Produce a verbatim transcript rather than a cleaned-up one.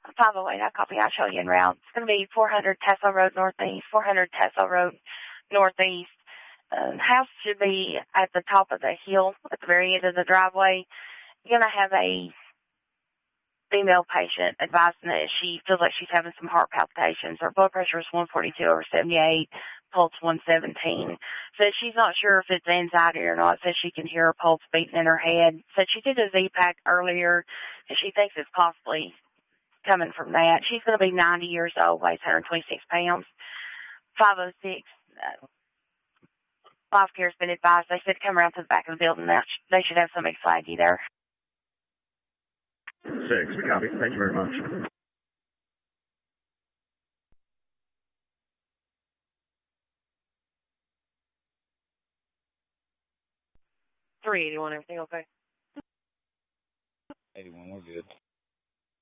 five oh eight, I copy. I'll show you in route. It's going to be four hundred Tesla Road Northeast, four hundred Tesla Road Northeast. Uh, house should be at the top of the hill at the very end of the driveway. You're going to have a female patient advising that she feels like she's having some heart palpitations. Her blood pressure is one forty-two over seventy-eight, pulse one seventeen. Says she's not sure if it's anxiety or not. Says she can hear her pulse beating in her head. Said she did a Z-Pack earlier, and she thinks it's possibly coming from that. She's going to be ninety years old, weighs one hundred twenty-six pounds. five oh six, uh, Life Care's been advised. They said come around to the back of the building. They should have somebody flag you there. Six, we copy. Thank you very much. three eighty-one, everything okay? eighty-one, we're good.